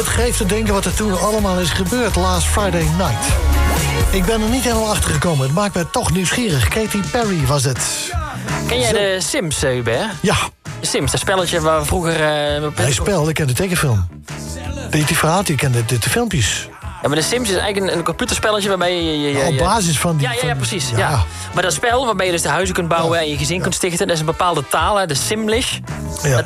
Het geeft te denken wat er toen allemaal is gebeurd last Friday night. Ik ben er niet helemaal achter gekomen. Het maakt me toch nieuwsgierig. Katy Perry was het. Ken jij de Sims, Hubert? Ja. De Sims, dat spelletje waar we vroeger... Hij speelde, ik ken de tekenfilm. Die verhaal, ik ken de filmpjes. Ja, maar de Sims is eigenlijk een computerspelletje waarbij je... Op basis van die... Ja, precies. Ja. Maar dat spel waarbij je dus de huizen kunt bouwen en je gezin kunt stichten... dat is een bepaalde taal, hè, de Simlish. Ja.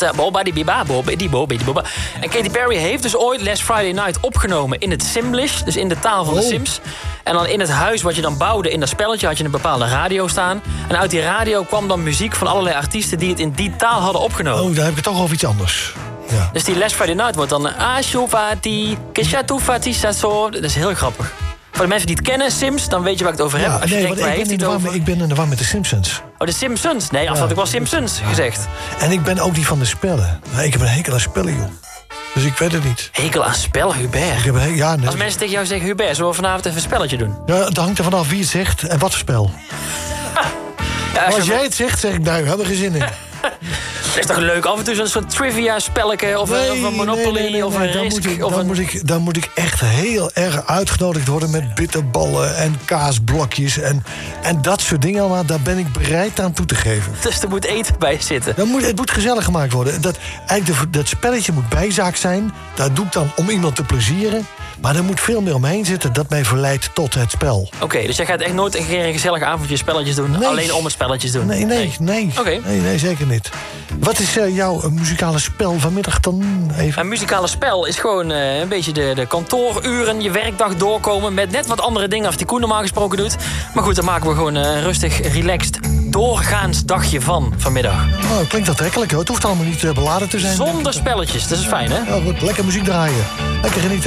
En Katy Perry heeft dus ooit Last Friday Night opgenomen in het Simlish. Dus in de taal van de Sims. En dan in het huis wat je dan bouwde in dat spelletje... had je een bepaalde radio staan. En uit die radio kwam dan muziek van allerlei artiesten... die het in die taal hadden opgenomen. Oh, daar heb ik het toch over iets anders. Ja. Dus die Last Friday Night wordt dan... Ashufati, Keshatufati, Sasso. Dat is heel grappig. Voor de mensen die het kennen, Sims, dan weet je waar ik het over heb. Ja, nee, want ik ben in de war met de Simpsons. Oh, de Simpsons? Nee, had ik wel Simpsons gezegd. En ik ben ook niet van de spellen. Ik heb een hekel aan spellen, joh. Dus ik weet het niet. Hekel aan spel, Hubert? Nee. Als mensen tegen jou zeggen, Hubert, zullen we vanavond even een spelletje doen? Ja, het hangt er vanaf wie het zegt en wat voor spel. Als jij het zegt, zeg ik, nou, we hebben er geen zin in. Het is toch leuk, af en toe zo'n soort trivia-spelletje... of een Monopoly, of een Risk... Dan moet ik echt heel erg uitgenodigd worden... met bitterballen en kaasblokjes en dat soort dingen allemaal. Daar ben ik bereid aan toe te geven. Dus er moet eten bij zitten. Het moet gezellig gemaakt worden. Dat spelletje moet bijzaak zijn. Dat doe ik dan om iemand te plezieren. Maar er moet veel meer omheen zitten dat mij verleidt tot het spel. Oké, dus jij gaat echt nooit een keer een gezellig avondje spelletjes doen? Nee. Alleen om het spelletjes doen? Nee. Okay. Nee, zeker niet. Wat is jouw muzikale spel vanmiddag dan even? Een muzikale spel is gewoon een beetje de kantooruren, je werkdag doorkomen... met net wat andere dingen als die Koen normaal gesproken doet. Maar goed, dan maken we gewoon een rustig, relaxed, doorgaans dagje van vanmiddag. Oh, klinkt aantrekkelijk, hoor. Het hoeft allemaal niet beladen te zijn. Zonder spelletjes, dat is fijn, hè? Ja, goed, lekker muziek draaien. Lekker genieten.